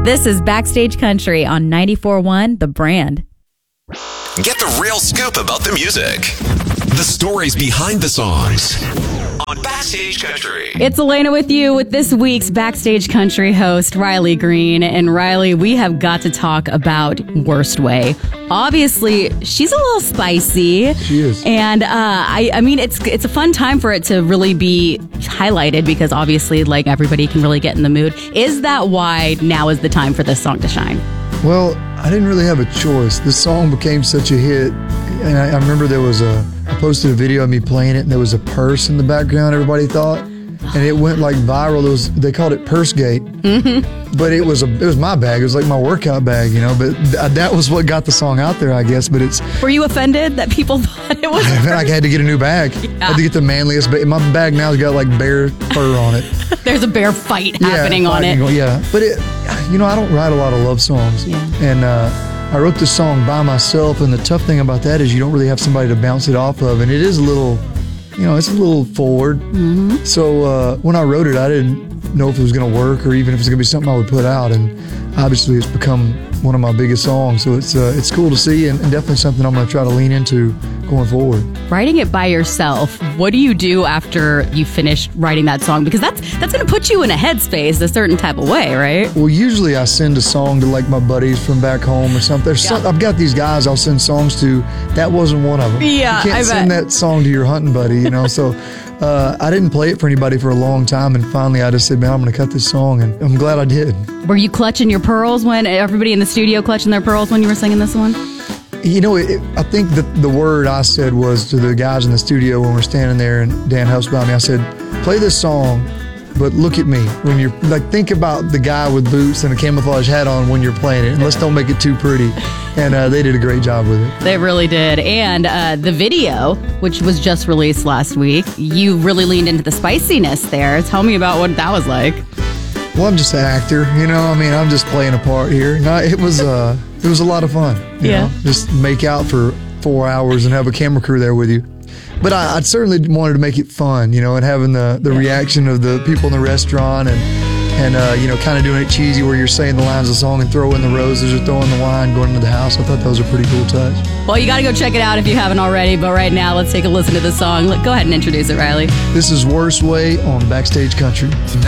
This is Backstage Country on 94.1 The Brand. Get the real scoop about the music. The stories behind the songs on Backstage Country. It's Elena with you with this week's Backstage Country host, Riley Green. And Riley, we have got to talk about Worst Way. Obviously, she's a little spicy. She is. And I mean, it's a fun time for it to really be highlighted because obviously, like, everybody can really get in the mood. Is that why now is the time for this song to shine? Well, I didn't really have a choice. This song became such a hit. And I remember I posted a video of me playing it, and there was a purse in the background, everybody thought. And it went like viral. They called it Pursegate. Mm-hmm. But it was my bag. It was like my workout bag, you know. But that was what got the song out there, I guess. But Were you offended that people thought it was? I had to get a new bag. Yeah. I had to get the manliest bag. My bag now has got like bear fur on it. There's a bear fight happening on it. Yeah. But I don't write a lot of love songs. Yeah. And I wrote this song by myself, and the tough thing about that is you don't really have somebody to bounce it off of, and it is a little, it's a little forward. Mm-hmm. So when I wrote it, I didn't know if it was going to work or even if it was going to be something I would put out, and obviously it's become one of my biggest songs, so it's cool to see and definitely something I'm going to try to lean into going forward. Writing it by yourself, what do you do after you finish writing that song? Because that's going to put you in a headspace a certain type of way, right? Well, usually I send a song to like my buddies from back home or something. I've got these guys I'll send songs to. That wasn't one of them. Yeah, you can't send that song to your hunting buddy, so I didn't play it for anybody for a long time, and finally I just said, man, I'm going to cut this song, and I'm glad I did. Were you clutching your pearls when everybody in the studio clutching their pearls when you were singing this one? I think that the word I said was to the guys in the studio when we're standing there, and Dan helps by me, I said, play this song, but look at me. When you're think about the guy with boots and a camouflage hat on when you're playing it, and let's don't make it too pretty. And they did a great job with it. They really did. And the video, which was just released last week, you really leaned into the spiciness there. Tell me about what that was like. Well, I'm just an actor, I'm just playing a part here. No, it was a lot of fun. You know? Just make out for 4 hours and have a camera crew there with you. But I certainly wanted to make it fun, and having the reaction of the people in the restaurant and kind of doing it cheesy where you're saying the lines of the song and throwing the roses or throwing the wine going into the house. I thought that was a pretty cool touch. Well, you got to go check it out if you haven't already. But right now, let's take a listen to the song. Go ahead and introduce it, Riley. This is Worst Way on Backstage Country.